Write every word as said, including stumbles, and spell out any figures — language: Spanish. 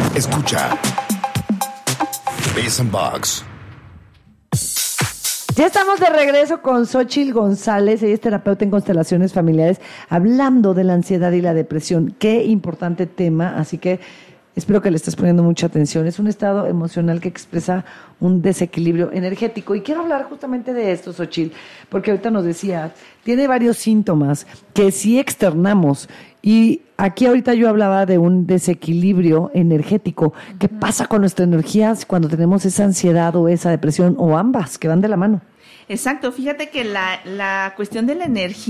Escucha Biz and Box. Ya estamos de regreso con Xóchitl González, ella es terapeuta en constelaciones familiares, hablando de la ansiedad y la depresión. Qué importante tema, así que espero que le estés poniendo mucha atención. Es un estado emocional que expresa un desequilibrio energético. Y quiero hablar justamente de esto, Xóchitl, porque ahorita nos decía, tiene varios síntomas que sí externamos. Y aquí ahorita yo hablaba de un desequilibrio energético. ¿Qué pasa con nuestra energía cuando tenemos esa ansiedad o esa depresión, o ambas, que van de la mano? Exacto, fíjate que la, la cuestión de la energía